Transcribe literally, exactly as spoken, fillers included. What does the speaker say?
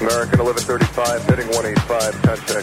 American eleven thirty-five, heading one eight five, contact